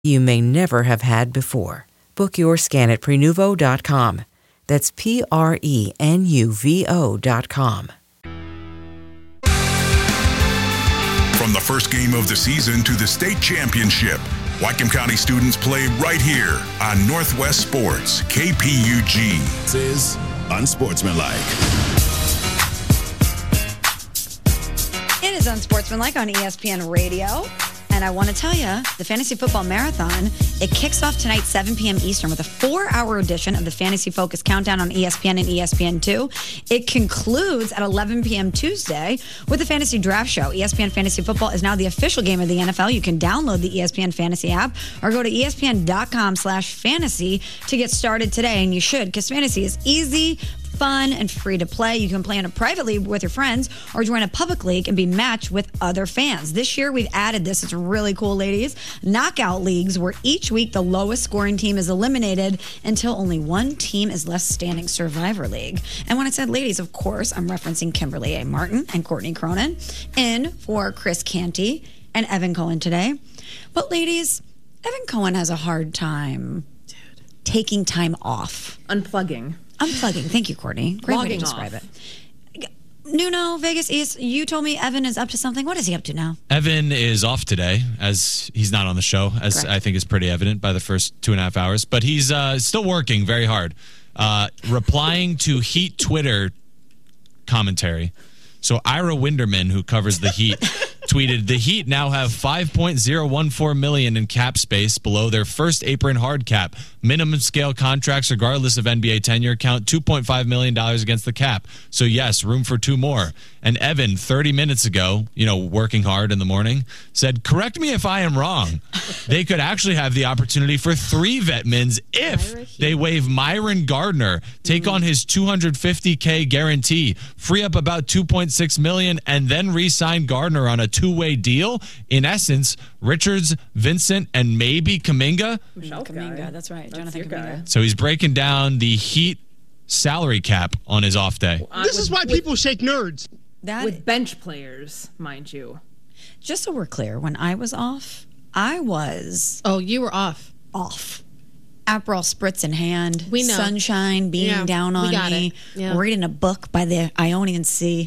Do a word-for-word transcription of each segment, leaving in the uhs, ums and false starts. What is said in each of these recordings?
you may never have had before. Book your scan at prenuvo dot com. That's P R E N U V O dot com. From the first game of the season to the state championship, Whatcom County students play right here on Northwest Sports, K P U G. This is Unsportsmanlike. It is Unsportsmanlike on E S P N Radio. And I want to tell you, the Fantasy Football Marathon, it kicks off tonight, seven p.m. Eastern, with a four-hour edition of the Fantasy Focus Countdown on E S P N and E S P N two. It concludes at eleven p.m. Tuesday with the Fantasy Draft Show. E S P N Fantasy Football is now the official game of the N F L. You can download the E S P N Fantasy app or go to E S P N dot com slash fantasy to get started today. And you should, because fantasy is easy, fun, and free to play. You can play in a private league with your friends or join a public league and be matched with other fans. This year, we've added this. It's really cool, ladies. Knockout leagues, where each week the lowest scoring team is eliminated until only one team is left standing. Survivor League. And when I said ladies, of course, I'm referencing Kimberly A. Martin and Courtney Cronin in for Chris Canty and Evan Cohen today. But ladies, Evan Cohen has a hard time Dude. taking time off. Unplugging. Unplugging. Thank you, Courtney. Great way to describe it. Nuno, Vegas East, you told me Evan is up to something. What is he up to now? Evan is off today, as he's not on the show, as Correct. I think is pretty evident by the first two and a half hours. But he's uh, still working very hard, uh, replying to Heat Twitter commentary. So Ira Winderman, who covers the Heat, tweeted, the Heat now have five point oh one four million dollars in cap space below their first apron hard cap. Minimum scale contracts, regardless of N B A tenure, count two point five million dollars against the cap. So yes, room for two more. And Evan, thirty minutes ago, you know, working hard in the morning, said, correct me if I am wrong. They could actually have the opportunity for three vet mins if they waive Myron Gardner, take mm-hmm. on his two hundred fifty K guarantee, free up about two point six million dollars, and then re-sign Gardner on a two-way deal. In essence, Richards, Vincent, and maybe Kuminga. Kuminga, that's right. That's Jonathan Kuminga. So he's breaking down the Heat salary cap on his off day. Uh, this with, is why with, people shake nerds. That with bench players, mind you. Just so we're clear, when I was off, I was... Oh, you were off. Off. Aperol spritz in hand. We know. Sunshine beaming yeah, down on me. Yeah. Reading a book by the Ionian Sea.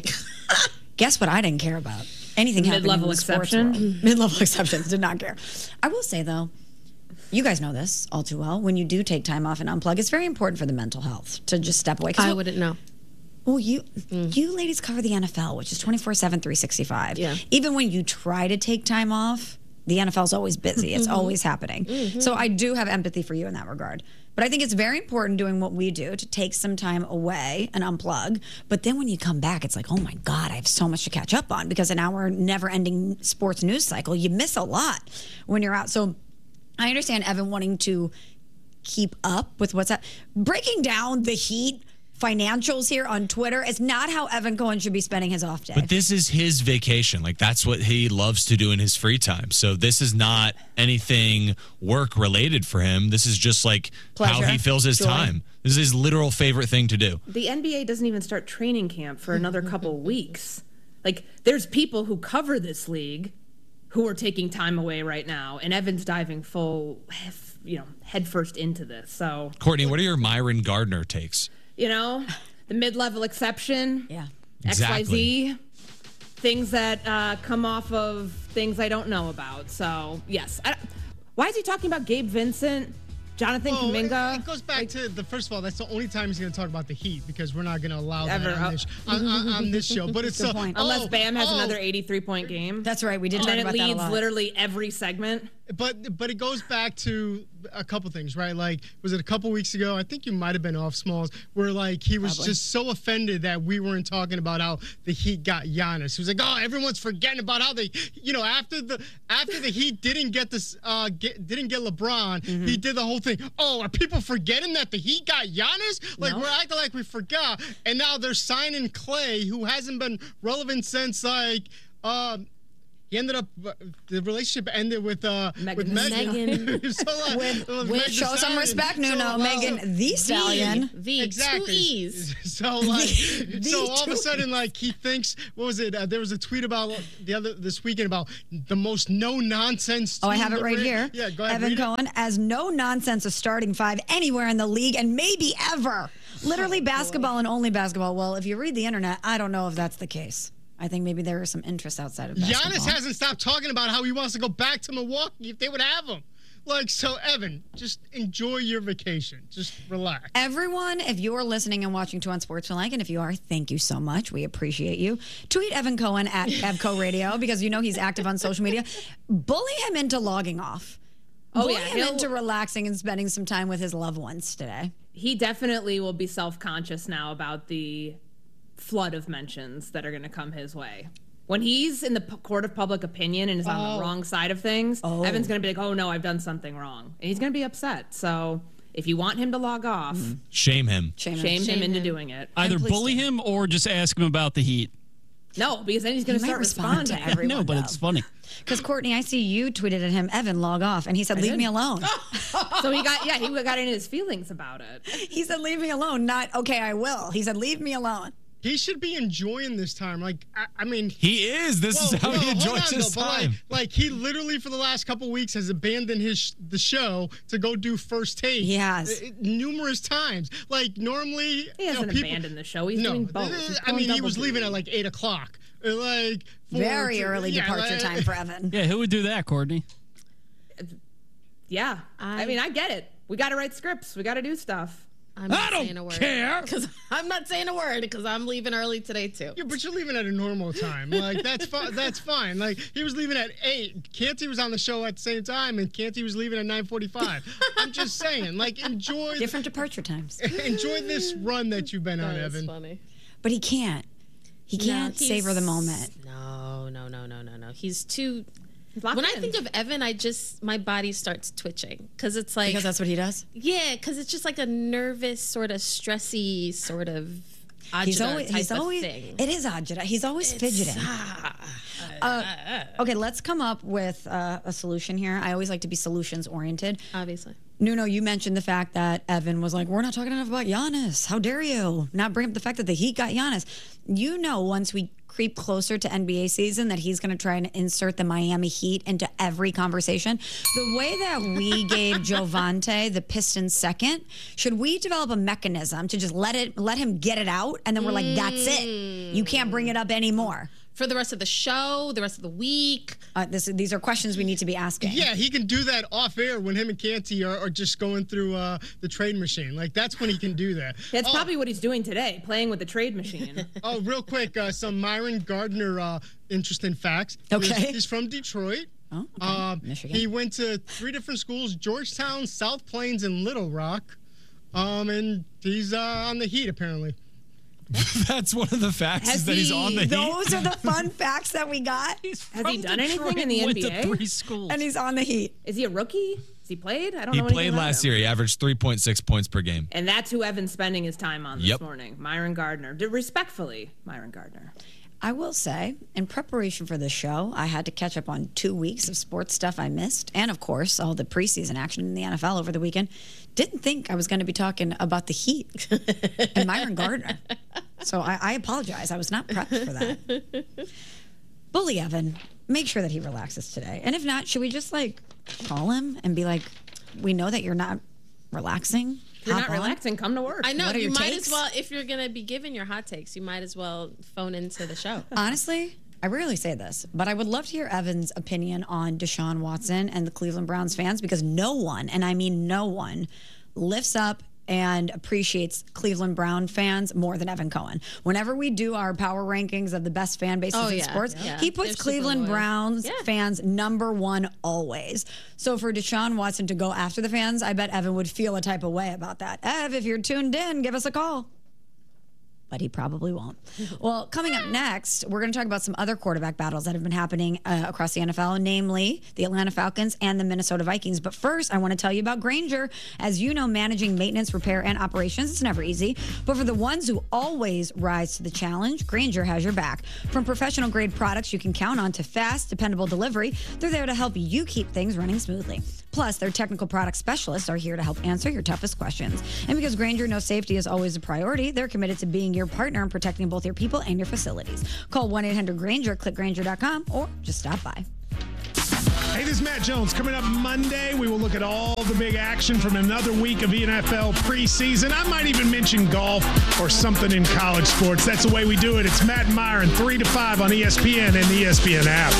Guess what I didn't care about? Anything happening in the sports world. Mid-level exceptions. Did not care. I will say, though, you guys know this all too well. When you do take time off and unplug, it's very important for the mental health to just step away. I wouldn't know. Well, you mm. you ladies cover the N F L, which is twenty-four seven, three sixty-five. Yeah. Even when you try to take time off, the N F L is always busy. It's mm-hmm. always happening. Mm-hmm. So I do have empathy for you in that regard. But I think it's very important doing what we do to take some time away and unplug. But then when you come back, it's like, oh my God, I have so much to catch up on, because in our never-ending sports news cycle, you miss a lot when you're out. So I understand Evan wanting to keep up with what's up. Breaking down the Heat financials here on Twitter is not how Evan Cohen should be spending his off day. But this is his vacation. Like, that's what he loves to do in his free time. So this is not anything work related for him. This is just like Pleasure. how he fills his Joy. time. This is his literal favorite thing to do. The N B A doesn't even start training camp for another couple weeks. Like, there's people who cover this league who are taking time away right now, and Evan's diving full, you know, headfirst into this. So, Courtney, what are your Myron Gardner takes? You know, the mid-level exception, yeah, exactly. X Y Z, things that uh, come off of things I don't know about. So, yes. I, why is he talking about Gabe Vincent, Jonathan well, Kuminga? It, it goes back like, to the first of all. That's the only time he's going to talk about the Heat, because we're not going to allow ever, that on this, on, on, on this show. But it's Good a, point. unless oh, Bam has oh. another eighty-three point game. That's right. We did and talk then about it that a leads lot. literally every segment. But but it goes back to a couple things, right? Like, was it a couple weeks ago? I think you might have been off, Smalls, where like he was Probably. just so offended that we weren't talking about how the Heat got Giannis. He was like, oh, everyone's forgetting about how they, you know, after the after the Heat didn't get this, uh, get, didn't get LeBron, mm-hmm. he did the whole thing. Oh, are people forgetting that the Heat got Giannis? Like, no. we're acting like we forgot, and now they're signing Clay, who hasn't been relevant since like. Uh, he ended up uh, the relationship ended with uh Megan with Thee Megan. so, like, With, with with Meg Thee show some Stallion. respect, Nuno. So, well, Megan the Stallion. The Exactly. two E's. So like, The so all of a two sudden, like he thinks, what was it? Uh, there was a tweet about the other this weekend about the most no nonsense. Oh, I team have it that right ran- here. Yeah, go ahead. Evan read it. Cohen as no nonsense a starting five anywhere in the league and maybe ever. Literally basketball and only basketball. Well, if you read the internet, I don't know if that's the case. I think maybe there is some interest outside of basketball. Giannis hasn't stopped talking about how he wants to go back to Milwaukee if they would have him. Like, so Evan, just enjoy your vacation. Just relax. Everyone, if you are listening and watching to Unsportsmanlike, and if you are, thank you so much. We appreciate you. Tweet Evan Cohen at Evco Radio because you know he's active on social media. Bully him into logging off. Oh, Bully yeah, him he'll- into relaxing and spending some time with his loved ones today. He definitely will be self-conscious now about the flood of mentions that are going to come his way. When he's in the p- court of public opinion and is on Oh. the wrong side of things, Oh. Evan's going to be like, oh, no, I've done something wrong. And he's going to be upset. So if you want him to log off, Shame him. Shame, shame, him. him into him. doing it. Either please bully do. him or just ask him about the Heat. No, because then he's going He to might start respond to responding. everyone. No, but though. it's funny. Because Courtney, I see you tweeted at him, Evan, log off. And he said, leave did. me alone. So he got, yeah, he got in his feelings about it. He said, leave me alone. Not, okay, I will. He said, leave me alone. He should be enjoying this time. Like, I, I mean, He is. This Whoa, is how whoa, he hold enjoys on, his though, but time. Like, like he literally for the last couple weeks has abandoned his the show to go do First Take. He has. uh, numerous times. Like normally, He you know, hasn't people- abandoned the show. He's no, doing both. th- He's I going mean, he double was leaving duty. at like eight o'clock. Uh, Like for- Very to- early yeah, departure like- time for Evan. Yeah, who would do that, Courtney? Yeah. I, I- mean, I get it. We got to write scripts. We got to do stuff. I'm not I don't saying a word. care. Because I'm not saying a word because I'm leaving early today too. Yeah, but you're leaving at a normal time. Like that's fine. That's fine. Like he was leaving at eight. Canty was on the show at the same time, and Canty was leaving at nine forty-five. I'm just saying, like enjoy, Different departure times. enjoy this run that you've been on, That is Evan. funny. But he can't. He No, can't he's- savor the moment. No, no, no, no, no, no. He's too. Locked When I in. think of Evan, I just my body starts twitching because it's like Because that's what he does. yeah, because it's just like a nervous, sort of stressy, sort of agita He's always, type he's of always, thing. it is agita. He's always fidgeting. Uh, okay, let's come up with uh, a solution here. I always like to be solutions oriented. Obviously. Nuno, you mentioned the fact that Evan was like, we're not talking enough about Giannis. How dare you not bring up the fact that the Heat got Giannis? You know, once we creep closer to N B A season, that he's going to try and insert the Miami Heat into every conversation. The way that we gave Jovante the Pistons second, should we develop a mechanism to just let it, let him get it out, and then we're like, that's it. You can't bring it up anymore. For the rest of the show, the rest of the week. Uh, this, these are questions we need to be asking. Yeah, he can do that off air when him and Canty are, are just going through uh, the trade machine. Like that's when he can do that. That's oh, probably what he's doing today, playing with the trade machine. Oh, real quick, uh, some Myron Gardner uh, interesting facts. Okay. He's, he's from Detroit. Oh, okay. Um, Michigan. He went to three different schools: Georgetown, South Plains, and Little Rock. Um, and he's uh, on the Heat apparently. That's one of the facts Has is that he's he- on the Heat. Those are the fun facts that we got. Has he done anything in the N went B A? to three schools. And he's on the Heat. Is he a rookie? Has he played? I don't He know anything played about last him. year. He averaged three point six points per game. And that's who Evan's spending his time on this Yep. morning. Myron Gardner. D- Respectfully, Myron Gardner. I will say, in preparation for this show, I had to catch up on two weeks of sports stuff I missed. And of course, all the preseason action in the N F L over the weekend. Didn't think I was going to be talking about the Heat and Myron Gardner. So I, I apologize. I was not prepped for that. Bully Evan, make sure that he relaxes today. And if not, should we just like call him and be like, we know that you're not relaxing? If you're Hop not on? relaxing, come to work. I know What are you your might takes? as well if you're gonna be giving your hot takes, you might as well phone into the show. Honestly, I rarely say this, but I would love to hear Evan's opinion on Deshaun Watson and the Cleveland Browns fans because no one, and I mean no one, lifts up and appreciates Cleveland Brown fans more than Evan Cohen. Whenever we do our power rankings of the best fan bases Oh, in yeah. sports, Yeah. he puts They're super Cleveland loyal. Browns Yeah. fans number one always. So for Deshaun Watson to go after the fans, I bet Evan would feel a type of way about that. Ev, if you're tuned in, give us a call. but he probably won't. Well, coming up next, we're going to talk about some other quarterback battles that have been happening uh, across the N F L, namely the Atlanta Falcons and the Minnesota Vikings. But first, I want to tell you about Grainger. As you know, managing maintenance, repair, and operations, it's never easy. But for the ones who always rise to the challenge, Grainger has your back. From professional-grade products you can count on to fast, dependable delivery, they're there to help you keep things running smoothly. Plus, their technical product specialists are here to help answer your toughest questions. And because Grainger knows safety is always a priority, they're committed to being your partner in protecting both your people and your facilities. Call one eight hundred Grainger, click Grainger dot com, or just stop by. Hey, this is Matt Jones. Coming up Monday, we will look at all the big action from another week of N F L preseason. I might even mention golf or something in college sports. That's the way we do it. It's Matt and Myron, three to five on E S P N and the E S P N app.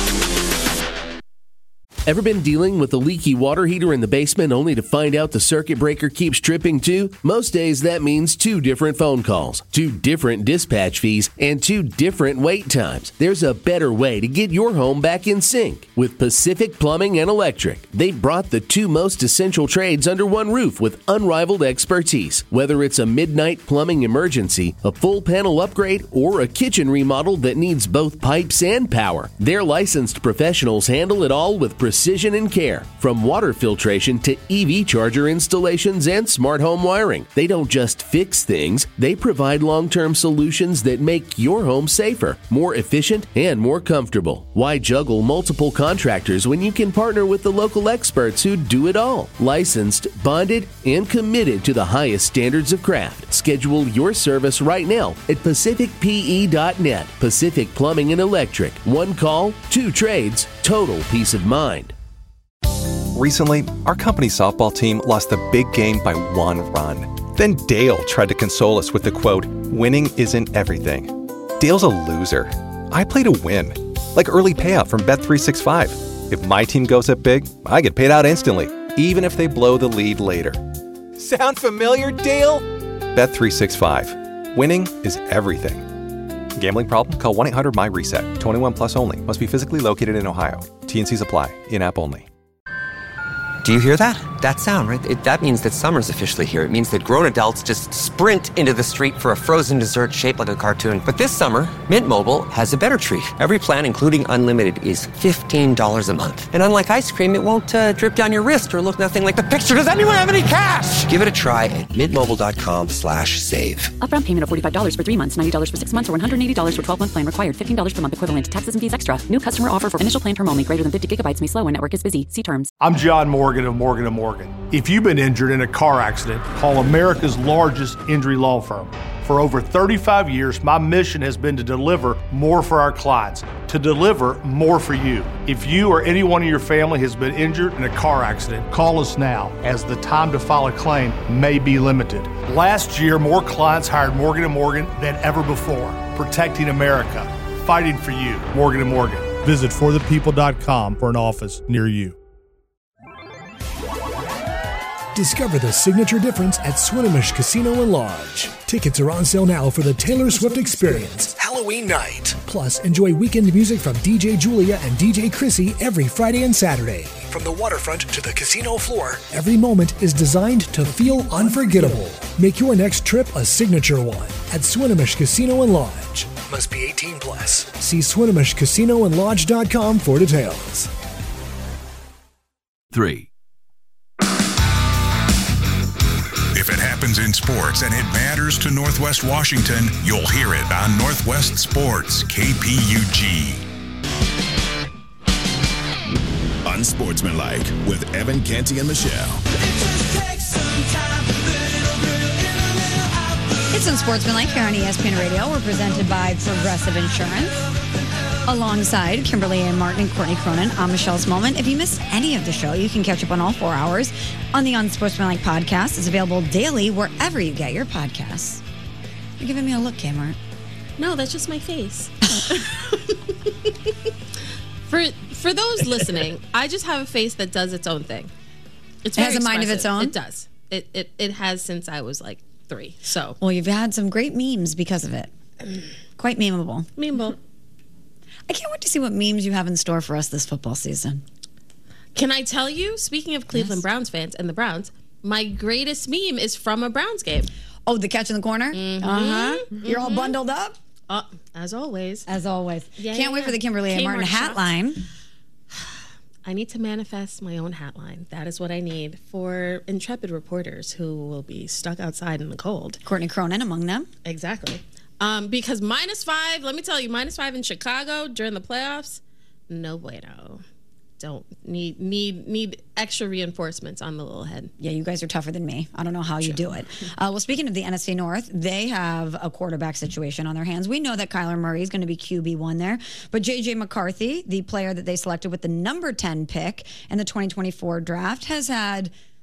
Ever been dealing with a leaky water heater in the basement only to find out the circuit breaker keeps tripping too? Most days that means two different phone calls, two different dispatch fees, and two different wait times. There's a better way to get your home back in sync. With Pacific Plumbing and Electric, they've brought the two most essential trades under one roof with unrivaled expertise. Whether it's a midnight plumbing emergency, a full panel upgrade, or a kitchen remodel that needs both pipes and power, their licensed professionals handle it all with precision. Precision and care. From water filtration to E V charger installations and smart home wiring. They don't just fix things, they provide long-term solutions that make your home safer, more efficient, and more comfortable. Why juggle multiple contractors when you can partner with the local experts who do it all? Licensed, bonded, and committed to the highest standards of craft. Schedule your service right now at pacific p e dot net. Pacific Plumbing and Electric. One call, two trades, total peace of mind. Recently, our company softball team lost the big game by one run. Then Dale tried to console us with the quote, "Winning isn't everything." Dale's a loser. I play to win. Like early payout from Bet three sixty-five. If my team goes up big, I get paid out instantly, even if they blow the lead later. Sound familiar, Dale? Bet three sixty-five. Winning is everything. Gambling problem? Call one eight hundred M Y reset. twenty-one plus only. Must be physically located in Ohio. T N Cs apply. In-app only. Do you hear that? That sound, right? It, that means that summer's officially here. It means that grown adults just sprint into the street for a frozen dessert shaped like a cartoon. But this summer, Mint Mobile has a better treat. Every plan, including unlimited, is fifteen dollars a month. And unlike ice cream, it won't uh, drip down your wrist or look nothing like the picture. Does anyone have any cash? Give it a try at mintmobile.com slash save. Upfront payment of forty-five dollars for three months, ninety dollars for six months, or one hundred eighty dollars for twelve-month plan required. fifteen dollars per month equivalent. Taxes and fees extra. New customer offer for initial plan term only. Greater than fifty gigabytes may slow when network is busy. See terms. I'm John Morgan of Morgan and Morgan. If you've been injured in a car accident, call America's largest injury law firm. For over thirty-five years, my mission has been to deliver more for our clients, to deliver more for you. If you or anyone in your family has been injured in a car accident, call us now, as the time to file a claim may be limited. Last year, more clients hired Morgan and Morgan than ever before, protecting America, fighting for you. Morgan and Morgan. Visit for the people dot com for an office near you. Discover the signature difference at Swinomish Casino and Lodge. Tickets are on sale now for the Taylor Swift Experience, Halloween night. Plus, enjoy weekend music from D J Julia and D J Chrissy every Friday and Saturday. From the waterfront to the casino floor, every moment is designed to feel unforgettable. Make your next trip a signature one at Swinomish Casino and Lodge. Must be eighteen plus. See Swinomish Casino and Lodge dot com for details. Three. If it happens in sports and it matters to Northwest Washington, you'll hear it on Northwest Sports, K P U G. Unsportsmanlike with Evan Canty and Michelle. It's Unsportsmanlike here on E S P N Radio. We're presented by Progressive Insurance. Alongside Kimberly and Martin and Courtney Cronin, I'm Michelle Smallman. If you missed any of the show, you can catch up on all four hours on the Unsportsmanlike podcast. It's available daily wherever you get your podcasts. You're giving me a look, Kmart. No, that's just my face. for for those listening, I just have a face that does its own thing. It's It very has a mind of expressive. its own? It does. It, it it has since I was like three. So Well, you've had some great memes because of it. Quite memeable. Memeable. I can't wait to see what memes you have in store for us this football season. Can I tell you, speaking of Cleveland yes. Browns fans and the Browns, my greatest meme is from a Browns game. Oh, the catch in the corner? Mm-hmm. Uh-huh. You're all bundled up? Uh, as always. As always. Yeah, Can't yeah, wait yeah. for the Kimberly A. Martin Kmart hat shop. line. I need to manifest my own hat line. That is what I need for intrepid reporters who will be stuck outside in the cold. Courtney Cronin among them. Exactly. Um, because minus five, let me tell you, minus five in Chicago during the playoffs, no bueno. Don't need need need extra reinforcements on the little head. Yeah, you guys are tougher than me. I don't know how you do it. Uh, well, speaking of the N F C North, they have a quarterback situation on their hands. We know that Kyler Murray is going to be Q B one there, but J J McCarthy, the player that they selected with the number ten pick in the twenty twenty-four draft, has had